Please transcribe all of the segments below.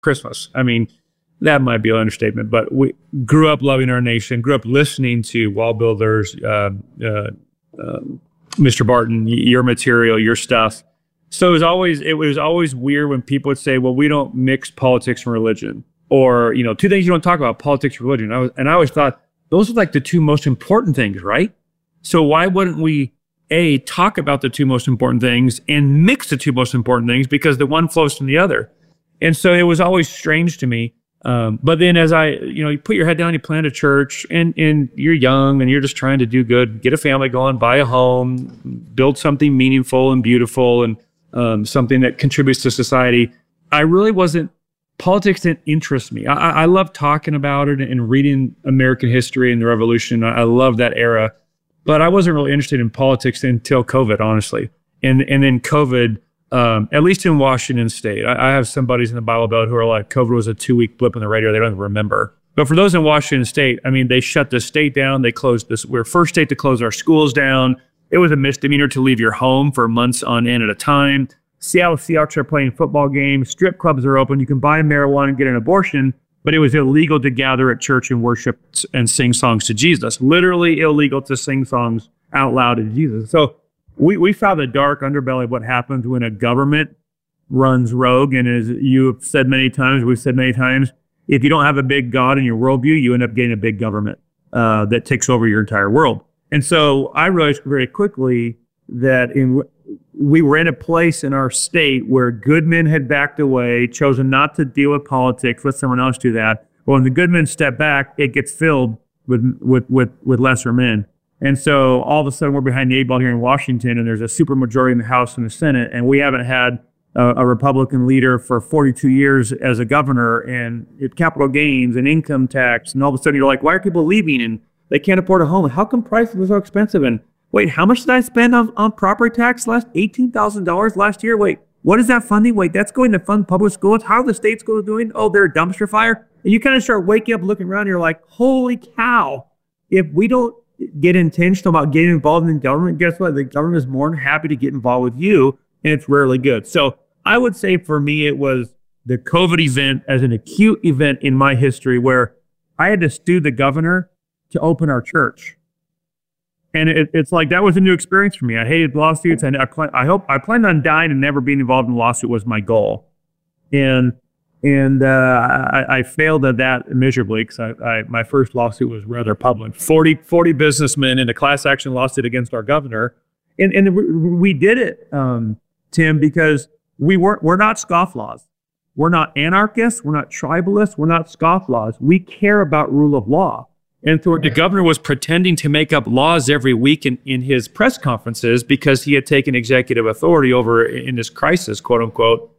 Christmas. I mean, that might be an understatement, but we grew up loving our nation, grew up listening to Wall Builders, Mr. Barton, your material, your stuff. So it was always weird when people would say, well, we don't mix politics and religion, or, two things you don't talk about, politics and religion. I always thought those are like the two most important things, right? So why wouldn't we, A, talk about the two most important things and mix the two most important things, because the one flows from the other. And so it was always strange to me. But then as you put your head down, you plant a church, and you're young and you're just trying to do good, get a family going, buy a home, build something meaningful and beautiful, and something that contributes to society. Politics didn't interest me. I love talking about it and reading American history and the Revolution. I love that era, but I wasn't really interested in politics until COVID, honestly. And then COVID, at least in Washington State, I have some buddies in the Bible Belt who are like, COVID was a 2-week blip on the radio. They don't even remember. But for those in Washington State, I mean, they shut the state down. They closed this. We're first state to close our schools down. It was a misdemeanor to leave your home for months on end at a time. Seattle Seahawks are playing football games. Strip clubs are open. You can buy marijuana and get an abortion, but it was illegal to gather at church and worship and sing songs to Jesus. Literally illegal to sing songs out loud to Jesus. So we found the dark underbelly of what happens when a government runs rogue. And as you've said many times, we've said many times, if you don't have a big God in your worldview, you end up getting a big government that takes over your entire world. And so I realized very quickly that we were in a place in our state where good men had backed away, chosen not to deal with politics, let someone else do that. But when the good men step back, it gets filled with lesser men. And so all of a sudden we're behind the 8 ball here in Washington, and there's a supermajority in the House and the Senate, and we haven't had a Republican leader for 42 years as a governor, and capital gains and income tax, and all of a sudden you're like, why are people leaving and they can't afford a home? How come prices are so expensive? And wait, how much did I spend on property tax $18,000 last year? Wait, what is that funding? Wait, that's going to fund public schools. How are the state schools doing? Oh, they're a dumpster fire. And you kind of start waking up, looking around, and you're like, holy cow. If we don't get intentional about getting involved in the government, guess what? The government is more than happy to get involved with you, and it's rarely good. So I would say for me, it was the COVID event as an acute event in my history where I had to sue the governor to open our church. And it's like, that was a new experience for me. I hated lawsuits. And I planned on dying and never being involved in a lawsuit was my goal. And I failed at that miserably, because my first lawsuit was rather public. 40 businessmen in a class action lawsuit against our governor. And we did it, Tim, because we're not scofflaws. We're not anarchists. We're not tribalists. We're not scofflaws. We care about rule of law. And so the governor was pretending to make up laws every week in his press conferences because he had taken executive authority over in this crisis, quote unquote.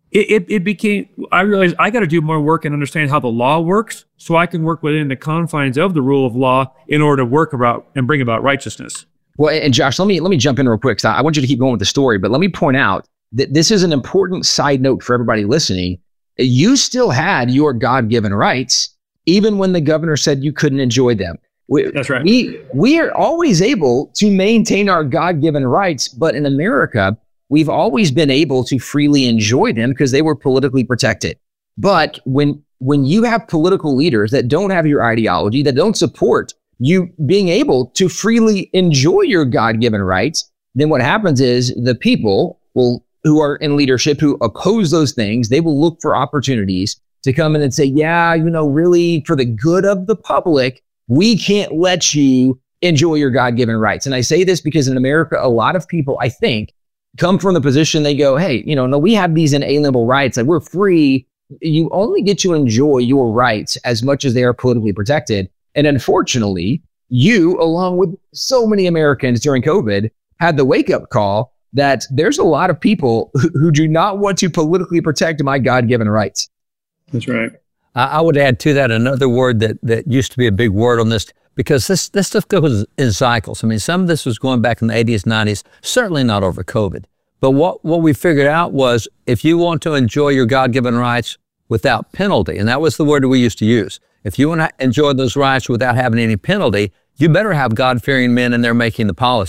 It became, I realized I got to do more work and understand how the law works so I can work within the confines of the rule of law in order to work about and bring about righteousness. Well, and Josh, let me jump in real quick, because I want you to keep going with the story, but let me point out that this is an important side note for everybody listening. You still had your God-given rights, even when the governor said you couldn't enjoy them. That's right. We are always able to maintain our God-given rights, but in America, we've always been able to freely enjoy them because they were politically protected. But when you have political leaders that don't have your ideology, that don't support you being able to freely enjoy your God-given rights, then what happens is the people who are in leadership, who oppose those things, they will look for opportunities to come in and say, yeah, really for the good of the public, we can't let you enjoy your God-given rights. And I say this because in America, a lot of people, I think, come from the position they go, hey, no, we have these inalienable rights. Like, we're free. You only get to enjoy your rights as much as they are politically protected. And unfortunately, you, along with so many Americans during COVID, had the wake-up call that there's a lot of people who do not want to politically protect my God-given rights. That's right. I would add to that another word that used to be a big word on this, because this stuff goes in cycles. I mean, some of this was going back in the 80s, 90s, certainly not over COVID. But what we figured out was, if you want to enjoy your God-given rights without penalty, and that was the word that we used to use, if you want to enjoy those rights without having any penalty, you better have God-fearing men in there making the policies.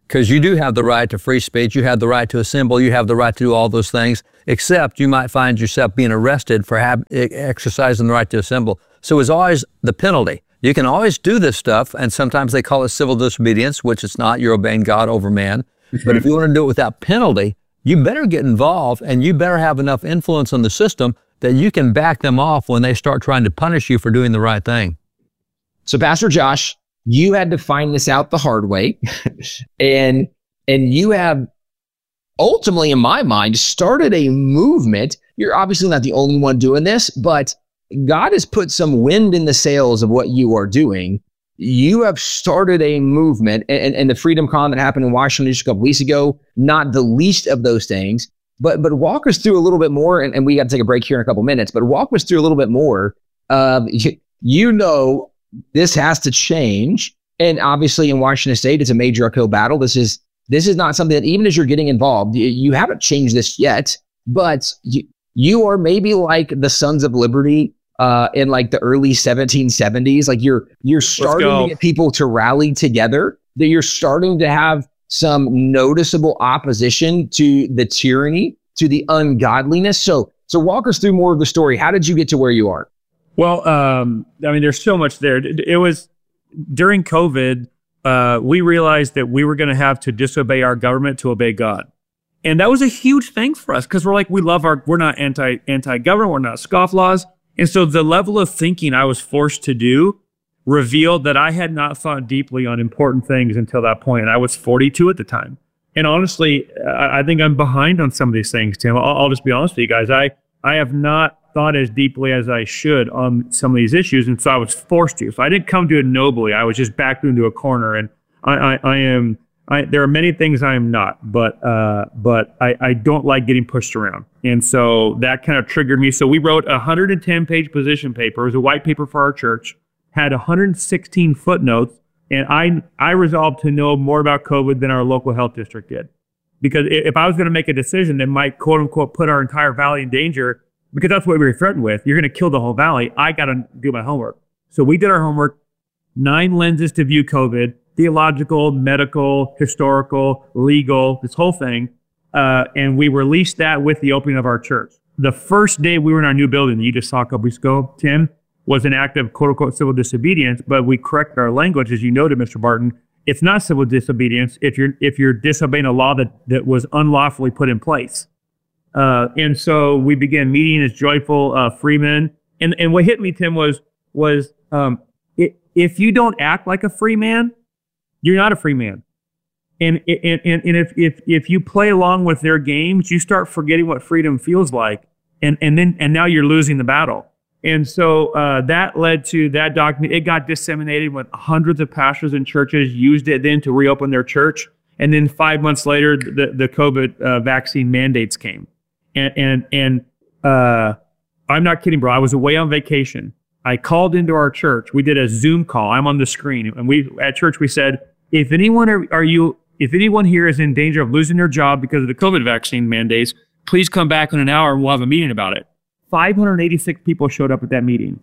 because you do have the right to free speech, you have the right to assemble, you have the right to do all those things, except you might find yourself being arrested for exercising the right to assemble. So it's always the penalty. You can always do this stuff, and sometimes they call it civil disobedience, which it's not. You're obeying God over man. But if you want to do it without penalty, you better get involved, and you better have enough influence on the system that you can back them off when they start trying to punish you for doing the right thing. So, Pastor Josh, you had to find this out the hard way, and you have ultimately, in my mind, started a movement. You're obviously not the only one doing this, but God has put some wind in the sails of what you are doing. You have started a movement, and the Freedom Con that happened in Washington just a couple weeks ago, not the least of those things. But walk us through a little bit more, and we got to take a break here in a couple minutes, but walk us through a little bit more. This has to change. And obviously in Washington State, it's a major uphill battle. This is not something that, even as you're getting involved, you haven't changed this yet, but you are maybe like the Sons of Liberty in like the early 1770s. Like you're starting to get people to rally together, that you're starting to have some noticeable opposition to the tyranny, to the ungodliness. So walk us through more of the story. How did you get to where you are? Well, I mean, there's so much there. It was during COVID, we realized that we were going to have to disobey our government to obey God. And that was a huge thing for us, because we're like, we're not anti-government, we're not scofflaws. And so the level of thinking I was forced to do revealed that I had not thought deeply on important things until that point. And I was 42 at the time. And honestly, I think I'm behind on some of these things, Tim. I'll just be honest with you guys. I have not thought as deeply as I should on some of these issues. And so I was forced to. So I didn't come to it nobly. I was just backed into a corner. And there are many things I am not, but I don't like getting pushed around. And so that kind of triggered me. So we wrote a 110-page position paper. It was a white paper for our church, had 116 footnotes. And I resolved to know more about COVID than our local health district did. Because if I was going to make a decision that might, quote unquote, put our entire valley in danger, because that's what we were threatened with, you're going to kill the whole valley, I got to do my homework. So we did our homework, 9 lenses to view COVID, theological, medical, historical, legal, this whole thing. And we released that with the opening of our church. The first day we were in our new building that you just saw a couple weeks ago, Tim, was an act of quote unquote civil disobedience, but we corrected our language, as you noted, Mr. Barton. It's not civil disobedience if you're disobeying a law that was unlawfully put in place. And so we began meeting as joyful freemen. And what hit me, Tim, was if you don't act like a free man, you're not a free man. And if you play along with their games, you start forgetting what freedom feels like, and now you're losing the battle. And so that led to that document. It got disseminated with hundreds of pastors and churches used it then to reopen their church. And then 5 months later, the COVID vaccine mandates came. And I'm not kidding, bro. I was away on vacation. I called into our church. We did a Zoom call. I'm on the screen, and at church we said, if anyone here is in danger of losing their job because of the COVID vaccine mandates, please come back in an hour and we'll have a meeting about it. 586 people showed up at that meeting.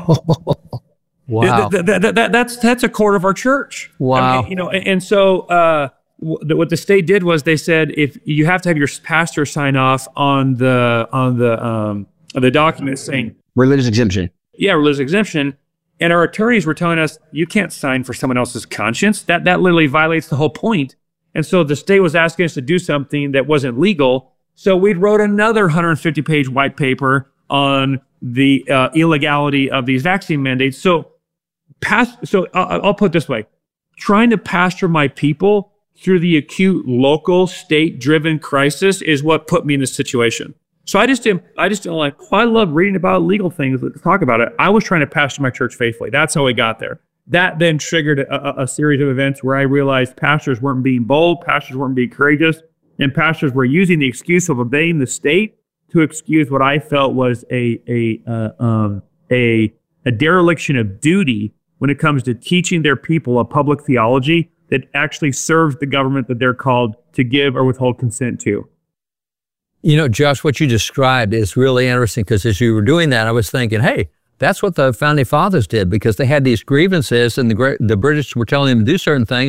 Wow. That's a quarter of our church. Wow. I mean, and so what the state did was they said, if you have to have your pastor sign off on the document saying religious exemption. Yeah, religious exemption. And our attorneys were telling us, you can't sign for someone else's conscience. That literally violates the whole point. And so the state was asking us to do something that wasn't legal. So we wrote another 150-page white paper on the illegality of these vaccine mandates. So I'll put it this way. Trying to pastor my people through the acute local state-driven crisis is what put me in this situation. So I just didn't like, I love reading about legal things. Let's talk about it. I was trying to pastor my church faithfully. That's how we got there. That then triggered a series of events where I realized pastors weren't being bold, pastors weren't being courageous, and pastors were using the excuse of obeying the state to excuse what I felt was a dereliction of duty when it comes to teaching their people a public theology that actually serves the government that they're called to give or withhold consent to. You know, Josh, what you described is really interesting, because as you were doing that, I was thinking, hey, that's what the Founding Fathers did, because they had these grievances and the British were telling them to do certain things,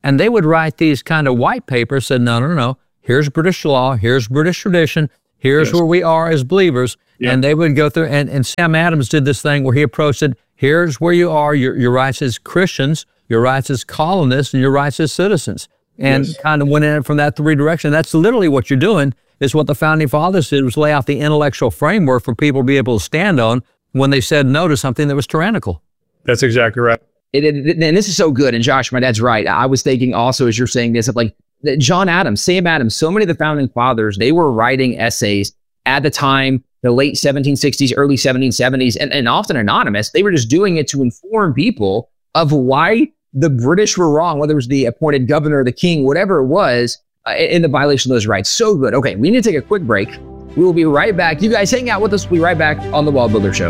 And they would write these kind of white papers, said, no. Here's British law. Here's British tradition. Here's where we are as believers. Yeah. And they would go through, and Sam Adams did this thing where he approached it. Here's where you are, your rights as Christians, your rights as colonists, and your rights as citizens. And kind of went in from that three direction. That's literally what you're doing, is what the Founding Fathers did, was lay out the intellectual framework for people to be able to stand on when they said no to something that was tyrannical. That's exactly right. And this is so good. And Josh, my dad's right. I was thinking also, as you're saying this, of like John Adams, Sam Adams, so many of the Founding Fathers, they were writing essays at the time, the late 1760s, early 1770s, and often anonymous. They were just doing it to inform people of why the British were wrong, whether it was the appointed governor, the king, whatever it was, in the violation of those rights. So good. Okay, we need to take a quick break. We will be right back. You guys hang out with us. We'll be right back on The WallBuilder Show.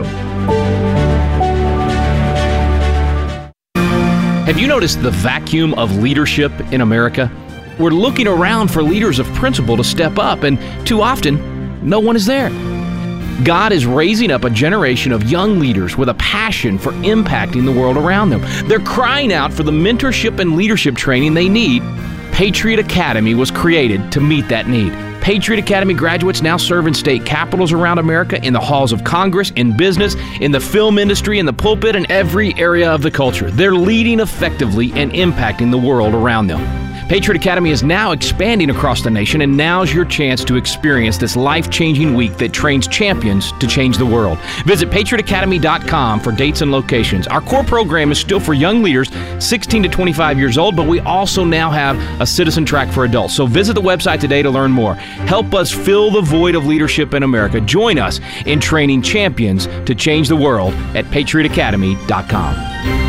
Have you noticed the vacuum of leadership in America? We're looking around for leaders of principle to step up, and too often, no one is there. God is raising up a generation of young leaders with a passion for impacting the world around them. They're crying out for the mentorship and leadership training they need. Patriot Academy was created to meet that need. Patriot Academy graduates now serve in state capitals around America, in the halls of Congress, in business, in the film industry, in the pulpit, and every area of the culture. They're leading effectively and impacting the world around them. Patriot Academy is now expanding across the nation, and now's your chance to experience this life-changing week that trains champions to change the world. Visit patriotacademy.com for dates and locations. Our core program is still for young leaders 16 to 25 years old, but we also now have a citizen track for adults. So visit the website today to learn more. Help us fill the void of leadership in America. Join us in training champions to change the world at patriotacademy.com.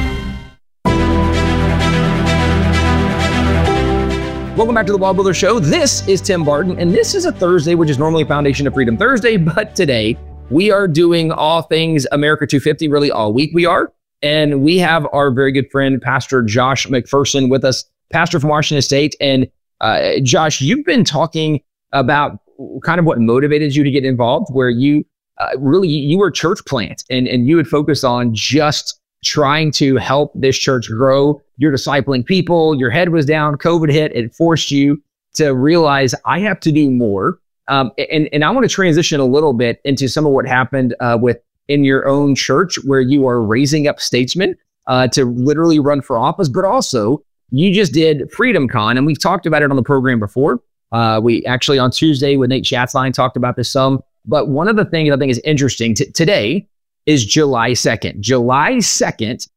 Welcome back to the WallBuilder Show. This is Tim Barton, and this is a Thursday, which is normally Foundation of Freedom Thursday, but today we are doing all things America 250, really all week we are. And we have our very good friend, Pastor Josh McPherson, with us, pastor from Washington State. And Josh, you've been talking about kind of what motivated you to get involved, where you you were a church plant, and you would focus on just trying to help this church grow. You're discipling people, your head was down, COVID hit, it forced you to realize I have to do more. And I want to transition a little bit into some of what happened in your own church, where you are raising up statesmen to literally run for office, but also you just did Freedom Con, and we've talked about it on the program before. We actually on Tuesday with Nate Schatzline talked about this some, but one of the things I think is interesting today is July 2nd. July 2nd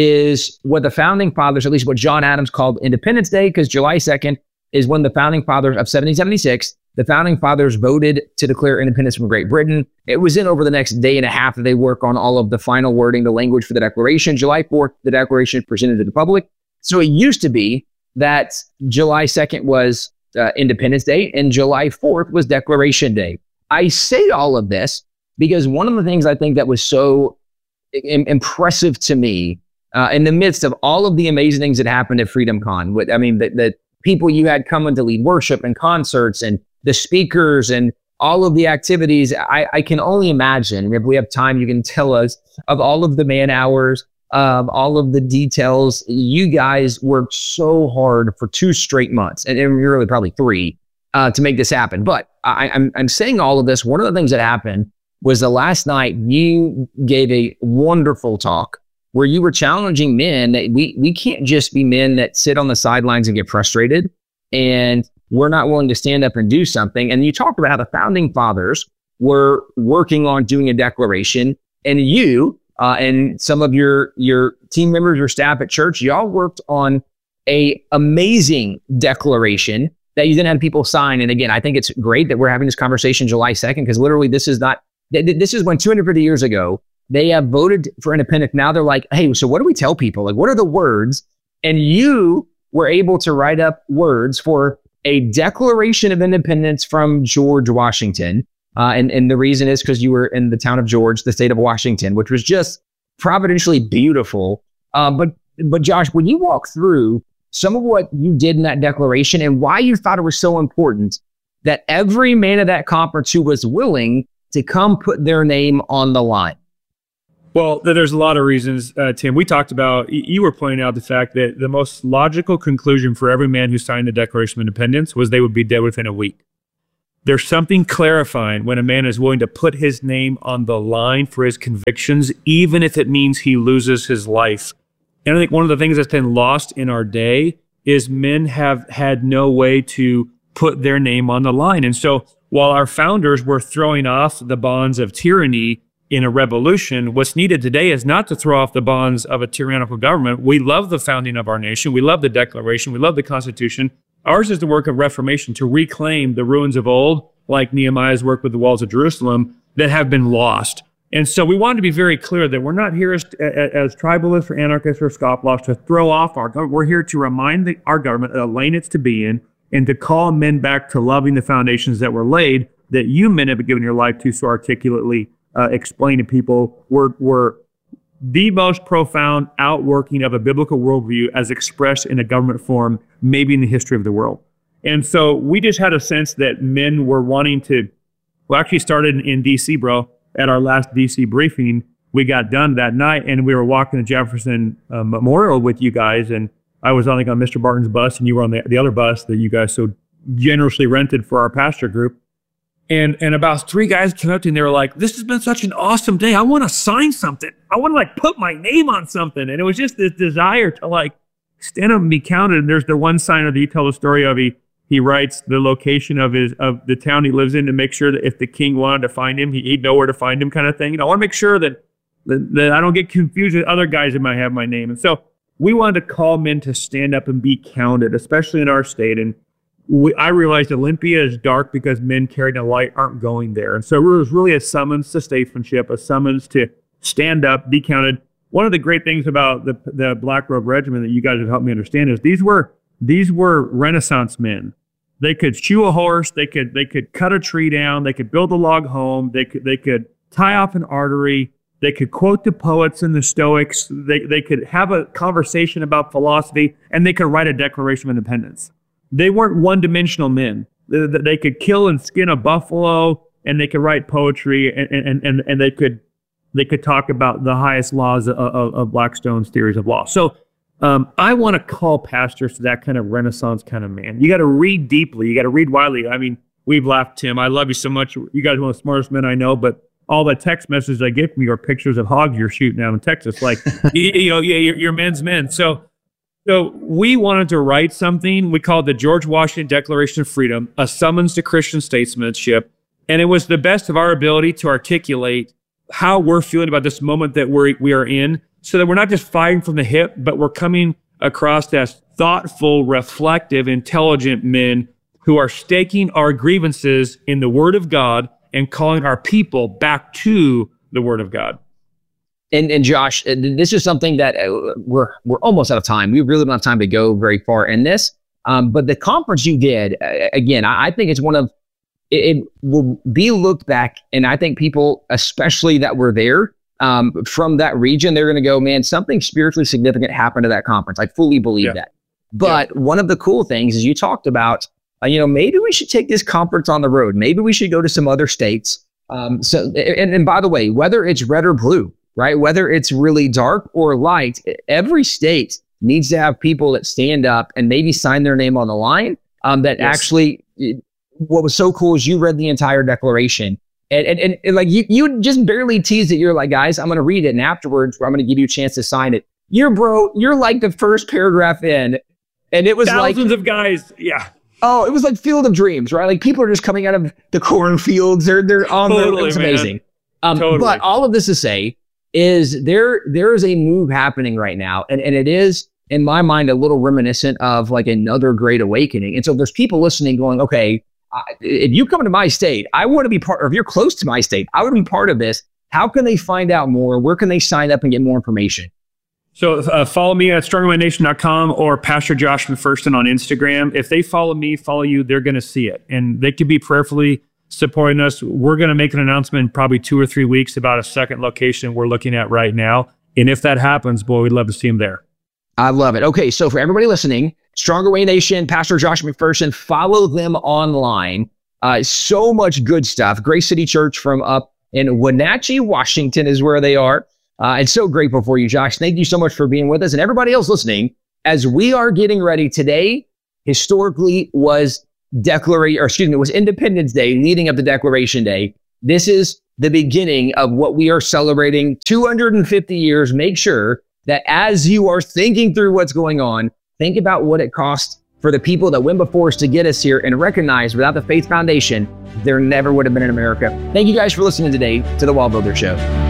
is what the Founding Fathers, at least what John Adams called Independence Day, because July 2nd is when the Founding Fathers of 1776, the Founding Fathers voted to declare independence from Great Britain. It was in over the next day and a half that they work on all of the final wording, the language for the Declaration. July 4th, the Declaration is presented to the public. So it used to be that July 2nd was Independence Day and July 4th was Declaration Day. I say all of this because one of the things I think that was so impressive to me in the midst of all of the amazing things that happened at Freedom Con, I mean, the people you had coming to lead worship and concerts and the speakers and all of the activities, I can only imagine, if we have time, you can tell us of all of the man hours, all of the details. You guys worked so hard for 2 straight months, and really probably 3, to make this happen. But I'm saying all of this. One of the things that happened was the last night you gave a wonderful talk where you were challenging men that we can't just be men that sit on the sidelines and get frustrated and we're not willing to stand up and do something. And you talked about how the Founding Fathers were working on doing a declaration, and you and some of your team members or staff at church, y'all worked on a amazing declaration that you then had people sign. And again, I think it's great that we're having this conversation July 2nd, because literally this is when 250 years ago, they have voted for independence. Now they're like, hey, so what do we tell people? Like, what are the words? And you were able to write up words for a Declaration of Independence from George Washington. And the reason is because you were in the town of George, the state of Washington, which was just providentially beautiful. But Josh, when you walk through some of what you did in that declaration and why you thought it was so important that every man at that conference who was willing to come put their name on the line. Well, there's a lot of reasons, Tim. We talked about, you were pointing out the fact that the most logical conclusion for every man who signed the Declaration of Independence was they would be dead within a week. There's something clarifying when a man is willing to put his name on the line for his convictions, even if it means he loses his life. And I think one of the things that's been lost in our day is men have had no way to put their name on the line. And so while our founders were throwing off the bonds of tyranny in a revolution, what's needed today is not to throw off the bonds of a tyrannical government. We love the founding of our nation. We love the Declaration. We love the Constitution. Ours is the work of reformation, to reclaim the ruins of old, like Nehemiah's work with the walls of Jerusalem, that have been lost. And so we want to be very clear that we're not here as tribalists or anarchists or scofflaws to throw off our government. We're here to remind our government of the lane it's to be in and to call men back to loving the foundations that were laid, that you men have given your life to so articulately explain to people were the most profound outworking of a biblical worldview as expressed in a government form, maybe in the history of the world. And so we just had a sense that men were wanting to, well, actually started in D.C., bro. At our last D.C. briefing, we got done that night, and we were walking to Jefferson Memorial with you guys, and I was on Mr. Barton's bus, and you were on the other bus that you guys so generously rented for our pastor group. And about 3 guys came up to me and they were like, "This has been such an awesome day. I want to sign something. I want to put my name on something." And it was just this desire to stand up and be counted. And there's the one signer that you tell the story of. He writes the location of the town he lives in to make sure that if the king wanted to find him, he'd know where to find him, kind of thing. I want to make sure that I don't get confused with other guys that might have my name. And so we wanted to call men to stand up and be counted, especially in our state. And I realized Olympia is dark because men carrying a light aren't going there. And so it was really a summons to statesmanship, a summons to stand up, be counted. One of the great things about the Black Robe Regiment that you guys have helped me understand is these were Renaissance men. They could shoe a horse, they could cut a tree down, they could build a log home, they could tie off an artery, they could quote the poets and the Stoics, they could have a conversation about philosophy, and they could write a Declaration of Independence. They weren't one-dimensional men. They could kill and skin a buffalo, and they could write poetry, and they could talk about the highest laws of Blackstone's theories of law. So I want to call pastors to that kind of Renaissance kind of man. You got to read deeply. You got to read widely. I mean, we've laughed, Tim. I love you so much. You guys are one of the smartest men I know, but all the text messages I get from you are pictures of hogs you're shooting out in Texas. You're men's men. So we wanted to write something we called the George Washington Declaration of Freedom, a summons to Christian statesmanship. And it was the best of our ability to articulate how we're feeling about this moment that we are in, so that we're not just fighting from the hip, but we're coming across as thoughtful, reflective, intelligent men who are staking our grievances in the Word of God and calling our people back to the Word of God. And Josh, this is something that we're almost out of time. We really don't have time to go very far in this. But the conference you did, again, I think it's it will be looked back, and I think people, especially that were there from that region, they're going to go, man, something spiritually significant happened at that conference. I fully believe that. But one of the cool things is you talked about, maybe we should take this conference on the road. Maybe we should go to some other states. And by the way, whether it's red or blue, right? Whether it's really dark or light, every state needs to have people that stand up and maybe sign their name on the line. Actually, what was so cool is you read the entire declaration, and you just barely teased it. You're like, guys, I'm going to read it, and afterwards, I'm going to give you a chance to sign it. You're like the first paragraph in, and it was thousands of guys, yeah. Oh, it was like Field of Dreams, right? Like people are just coming out of the cornfields. They're on there. It's amazing. But all of this to say is there is a move happening right now, and it is, in my mind, a little reminiscent of like another great awakening. And so there's people listening going, okay, if you come to my state, I want to be part, or if you're close to my state, I want to be part of this. How can they find out more? Where can they sign up and get more information? So follow me at StrongandMightyNation.com or Pastor Josh McPherson on Instagram. If they follow me, follow you, they're going to see it. And they could be prayerfully supporting us. We're going to make an announcement in probably 2 or 3 weeks about a second location we're looking at right now. And if that happens, boy, we'd love to see them there. I love it. Okay, so for everybody listening, Stronger Way Nation, Pastor Josh McPherson, follow them online. So much good stuff. Grace City Church from up in Wenatchee, Washington is where they are. And so grateful for you, Josh. Thank you so much for being with us, and everybody else listening. As we are getting ready today, historically was Independence Day, leading up to Declaration Day. This is the beginning of what we are celebrating 250 years. Make sure that as you are thinking through what's going on, think about what it cost for the people that went before us to get us here, and recognize without the faith foundation, there never would have been an America. Thank you guys for listening today to The Wall Builder Show.